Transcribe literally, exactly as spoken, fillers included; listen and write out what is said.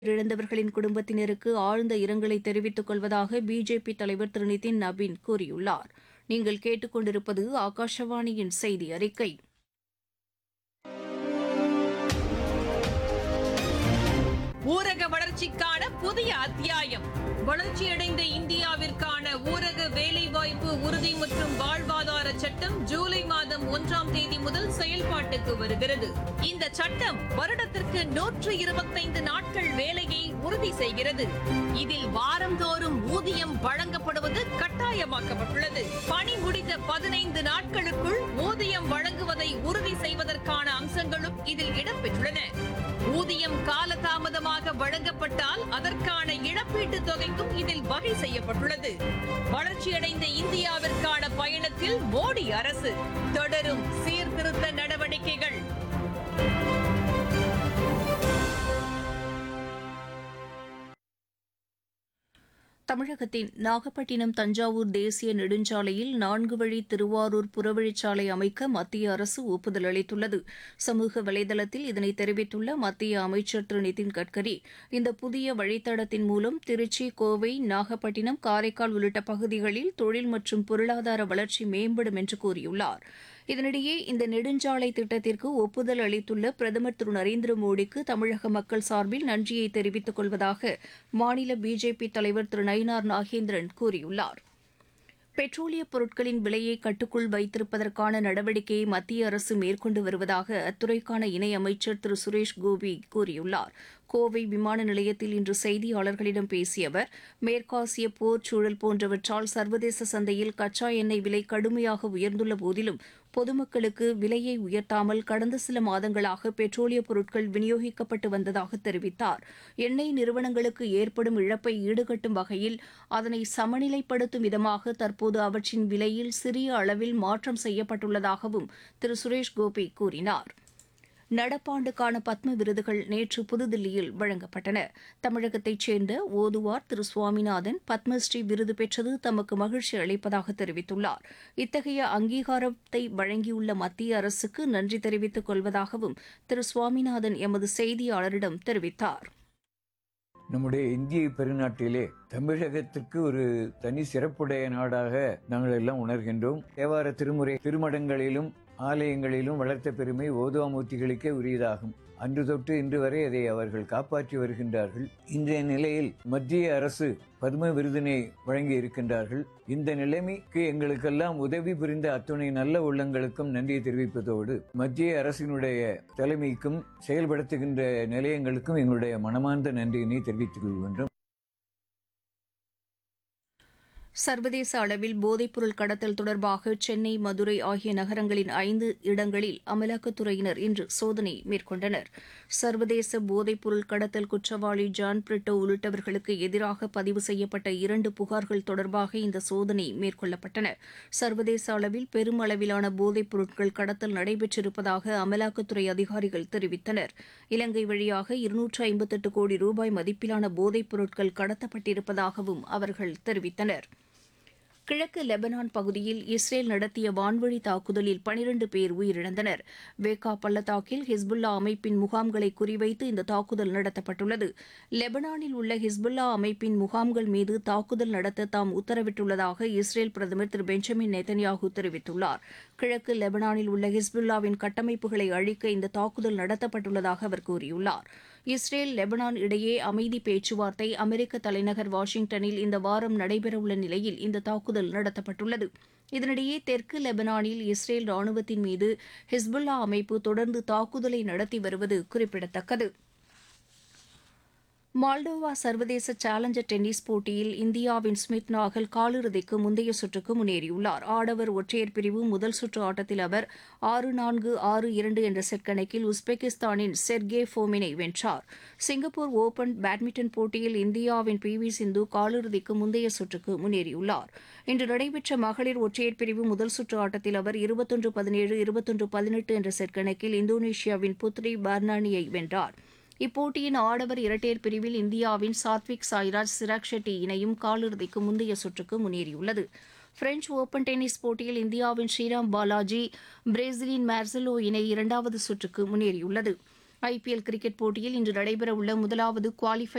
உயிரிழந்தவர்களின் குடும்பத்தினருக்கு ஆழ்ந்த இரங்கலை தெரிவித்துக் கொள்வதாக பிஜேபி தலைவர் திரு நிதின் நபீன் கூறியுள்ளார். நீங்கள் கேட்டுக்கொண்டிருப்பது ஆகாஷவாணியின் செய்தி அறிக்கை. ஊரக வளர்ச்சிக்கான புதிய அத்தியாயம். வளர்ச்சியடைந்த இந்தியாவிற்கான ஊரக வேலைவாய்ப்பு உறுதி மற்றும் வாழ்வாதார சட்டம் ஜூலை மாதம் ஒன்றாம் தேதி முதல் செயல்பாட்டுக்கு வருகிறது. இந்த சட்டம் வருடத்திற்கு நூற்று இருபத்தைந்து நாட்கள் வேலையை உறுதி செய்கிறது. இதில் வாரந்தோறும் ஊதியம் வழங்கப்படுவது கட்டாயமாக்கப்பட்டுள்ளது. பணி முடிந்த பதினைந்து நாட்களுக்குள் ஊதியம் வழங்குவதை உறுதி செய்வதற்கான அம்சங்களும் இதில் இடம்பெற்றுள்ளன. ஊதியம் காலதாமதமாக வழங்கப்பட்டால் அதற்கான இழப்பீட்டுத் தொகைக்கும் இதில் வகை செய்யப்பட்டுள்ளது. வளர்ச்சியடைந்த இந்தியாவிற்கான பயணத்தில் மோடி அரசு தொடரும் சீர்திருத்த நடவடிக்கைகள். தமிழகத்தின் நாகப்பட்டினம் தஞ்சாவூர் தேசிய நெடுஞ்சாலையில் நான்கு வழி திருவாரூர் புறவழிச்சாலை அமைக்க மத்திய அரசு ஒப்புதல் அளித்துள்ளது. சமூக வலைதளத்தில் இதனை தெரிவித்துள்ள மத்திய அமைச்சர் திரு நிதின் கட்கரி, இந்த புதிய வழித்தடத்தின் மூலம் திருச்சி, கோவை, நாகப்பட்டினம், காரைக்கால் உள்ளிட்ட பகுதிகளில் தொழில் மற்றும் பொருளாதார வளர்ச்சி மேம்படும் என்று கூறியுள்ளார். இதனிடையே இந்த நெடுஞ்சாலை திட்டத்திற்கு ஒப்புதல் அளித்துள்ள பிரதமர் திரு நரேந்திர மோடிக்கு தமிழக மக்கள் சார்பில் நன்றியை தெரிவித்துக் கொள்வதாக மாநில பிஜேபி தலைவர் திரு நயினார் நாகேந்திரன் கூறியுள்ளார். பெட்ரோலியப் பொருட்களின் விலையை கட்டுக்குள் வைத்திருப்பதற்கான நடவடிக்கையை மத்திய அரசு மேற்கொண்டு வருவதாக அத்துறைக்கான இணையமைச்சர் திரு சுரேஷ் கோபி கூறியுள்ளார். கோவை விமான நிலையத்தில் இன்று செய்தியாளர்களிடம் பேசிய அவர், மேற்காசிய போர் சூழல் போன்றவற்றால் சர்வதேச சந்தையில் கச்சா எண்ணெய் விலை கடுமையாக உயர்ந்துள்ள போதிலும் பொதுமக்களுக்கு விலையை உயர்த்தாமல் கடந்த சில மாதங்களாக பெட்ரோலிய பொருட்கள் விநியோகிக்கப்பட்டு வந்ததாக தெரிவித்தார். எண்ணெய் நிறுவனங்களுக்கு ஏற்படும் இழப்பை ஈடுகட்டும் வகையில் அதனை சமநிலைப்படுத்தும் விதமாக தற்போது அவற்றின் விலையில் சிறிய அளவில் மாற்றம் செய்யப்பட்டுள்ளதாகவும் திரு சுரேஷ் கோபி கூறினார். நடப்பாண்டுக்கான பத்ம விருதுகள் நேற்று புதுதில்லியில் வழங்கப்பட்டன. தமிழகத்தைச் சேர்ந்த ஓதுவார் திரு சுவாமிநாதன் பத்மஸ்ரீ விருது பெற்றது தமக்கு மகிழ்ச்சி அளிப்பதாக தெரிவித்துள்ளார். இத்தகைய அங்கீகாரத்தை வழங்கியுள்ள மத்திய அரசுக்கு நன்றி தெரிவித்துக் கொள்வதாகவும் திரு சுவாமிநாதன் எமது செய்தியாளரிடம் தெரிவித்தார். நம்முடைய இந்திய பெருநாட்டிலே தமிழகத்திற்கு ஒரு தனி சிறப்புடைய நாடாக நாங்கள் எல்லாம் உணர்கின்றோம். தேவார திருமுறை திருமடங்களிலும் ஆலயங்களிலும் வளர்த்த பெருமை ஓதுவாமூர்த்திகளுக்கே உரியதாகும். அன்று தொட்டு இன்று வரை அதை அவர்கள் காப்பாற்றி வருகின்றார்கள். இன்றைய நிலையில் மத்திய அரசு பத்ம விருதினை வழங்கி இருக்கின்றார்கள். இந்த நிலைமைக்கு எங்களுக்கெல்லாம் உதவி புரிந்த அத்துணை நல்ல உள்ளங்களுக்கும் நன்றி தெரிவிப்பதோடு மத்திய அரசினுடைய தலைமைக்கும் செயல்படுத்துகின்ற நிலையங்களுக்கும் எங்களுடைய மனமார்ந்த நன்றியினை தெரிவித்துக் கொள்கின்றோம். சர்வதேச அளவில் போதைப்பொருள் கடத்தல் தொடர்பாக சென்னை, மதுரை ஆகிய நகரங்களின் ஐந்து இடங்களில் அமலாக்கத்துறையினர் இன்று சோதனை மேற்கொண்டனர். சர்வதேச போதைப்பொருள் கடத்தல் குற்றவாளி ஜான் பிரிட்டோ உள்ளிட்டவர்களுக்கு எதிராக பதிவு செய்யப்பட்ட இரண்டு புகார்கள் தொடர்பாக இந்த சோதனை மேற்கொள்ளப்பட்டன. சர்வதேச அளவில் பெரும் அளவிலான போதைப் பொருட்கள் கடத்தல் நடைபெற்றிருப்பதாக அமலாக்கத்துறை அதிகாரிகள் தெரிவித்தனர். இலங்கை வழியாக இருநூற்று ஐம்பத்தெட்டு கோடி ரூபாய் மதிப்பிலான போதைப் பொருட்கள் கடத்தப்பட்டிருப்பதாகவும் அவர்கள் தெரிவித்தனர். கிழக்கு லெபனான் பகுதியில் இஸ்ரேல் நடத்திய வான்வழி தாக்குதலில் பனிரண்டு பேர் உயிரிழந்தனர். வேகா பள்ளத்தாக்கில் ஹிஸ்புல்லா அமைப்பின் முகாம்களை குறிவைத்து இந்த தாக்குதல் நடத்தப்பட்டுள்ளது. லெபனானில் உள்ள ஹிஸ்புல்லா அமைப்பின் முகாம்கள் மீது தாக்குதல் நடத்த தாம் உத்தரவிட்டுள்ளதாக இஸ்ரேல் பிரதமர் திரு பெஞ்சமின் நெத்தன்யாஹூ தெரிவித்துள்ளார். கிழக்கு லெபனானில் உள்ள ஹிஸ்புல்லாவின் கட்டமைப்புகளை அழிக்க இந்த தாக்குதல் நடத்தப்பட்டுள்ளதாக அவர் கூறியுள்ளார். இஸ்ரேல் லெபனான் இடையே அமைதி பேச்சுவார்த்தை அமெரிக்க தலைநகர் வாஷிங்டனில் இந்த வாரம் நடைபெறவுள்ள நிலையில் இந்த தாக்குதல் நடத்தப்பட்டுள்ளது. இதனிடையே தெற்கு லெபனானில் இஸ்ரேல் ராணுவத்தின் மீது ஹிஸ்புல்லா அமைப்பு தொடர்ந்து தாக்குதலை நடத்தி வருவது குறிப்பிடத்தக்கது. மால்டோவா சர்வதேச சேலஞ்சர் டென்னிஸ் போட்டியில் இந்தியாவின் ஸ்மித் நாகல் காலிறுதிக்கு முந்தைய சுற்றுக்கு முன்னேறியுள்ளார். ஆடவர் ஒற்றையர் பிரிவு முதல் சுற்று ஆட்டத்தில் அவர் ஆறு நான்கு ஆறு இரண்டு என்ற செட் கணக்கில் உஸ்பெகிஸ்தானின் செர்கே ஃபோமினை வென்றார். சிங்கப்பூர் ஓபன் பேட்மிண்டன் போட்டியில் இந்தியாவின் பி வி சிந்து காலிறுதிக்கு முந்தைய சுற்றுக்கு முன்னேறியுள்ளார். இன்று நடைபெற்ற மகளிர் ஒற்றையர் பிரிவு முதல் சுற்று ஆட்டத்தில் அவர் இருபத்தொன்று பதினேழு இருபத்தொன்று பதினெட்டு என்ற செட் கணக்கில் இந்தோனேஷியாவின் புத்ரி பர்னானியை வென்றார். இப்போட்டியின் ஆடவர் இரட்டையர் பிரிவில் இந்தியாவின் சாத்விக் சாய்ராஜ் சிராக் ஷெட்டி இணையும் காலிறுதிக்கு முந்தைய சுற்றுக்கு முன்னேறியுள்ளது. பிரெஞ்ச் ஓபன் டென்னிஸ் போட்டியில் இந்தியாவின் ஸ்ரீராம் பாலாஜி பிரேசிலின் மார்செலோ இணை இரண்டாவது சுற்றுக்கு முன்னேறியுள்ளது. ஐபிஎல் கிரிக்கெட் போட்டியில் இன்று நடைபெறவுள்ள முதலாவது குவாலிஃபை